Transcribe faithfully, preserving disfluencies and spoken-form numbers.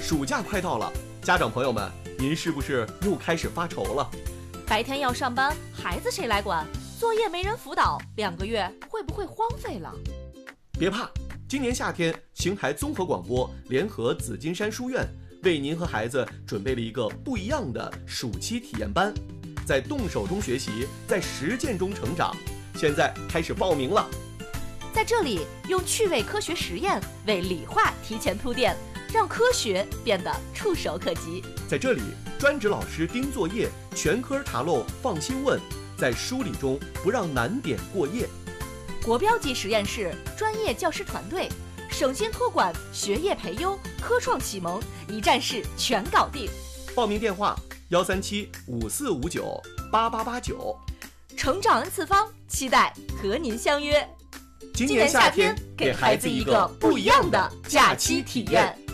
暑假快到了，家长朋友们，您是不是又开始发愁了？ 白天要上班，孩子谁来管？作业没人辅导，两个月会不会荒废了？ 别怕，今年夏天，邢台综合广播联合紫金山书院为您和孩子准备了一个不一样的暑期体验班，在动手中学习，在实践中成长。现在开始报名了。 在这里，用趣味科学实验为理化提前铺垫，让科学变得触手可及。 在这里，专职老师盯作业，全科查漏放心问，在梳理中不让难点过夜。 国标级实验室，专业教师团队，省心托管，学业培优，科创启蒙，一站式全搞定。 报名电话：幺三七五四五九八八八九。 成长 N 次方，期待和您相约。 今年夏天，给孩子一个不一样的假期体验。